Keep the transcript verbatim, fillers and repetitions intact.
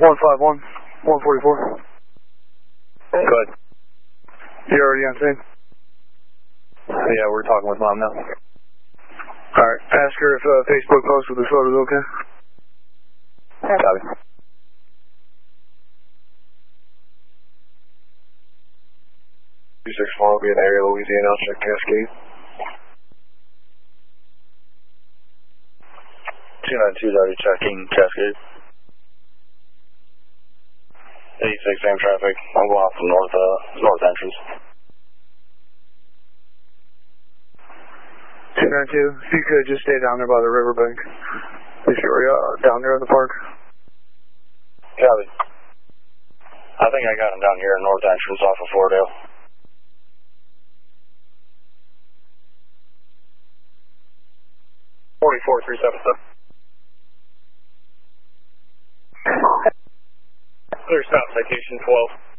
one five one, one forty-four. Go ahead. You already on scene? Yeah, we're talking with Mom now. Alright, ask her if uh, Facebook post with the photos okay? Copy. two six four will be in area Louisiana, I'll check Cascade. two nine two is already checking Cascade. eighty-six, same traffic. I'm going off the north, uh, north entrance. two nine two, if you could just stay down there by the riverbank. If you're uh, down there in the park. Copy. I think I got him down here in north entrance off of Fordale. forty-four three seven seven. Clear stop, citation twelve.